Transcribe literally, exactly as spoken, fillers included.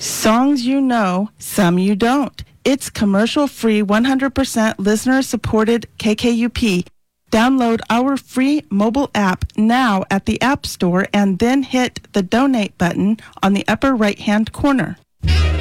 Songs you know, some you don't. It's commercial-free, one hundred percent listener-supported K K U P. Download our free mobile app now at the App Store and then hit the donate button on the upper right-hand corner.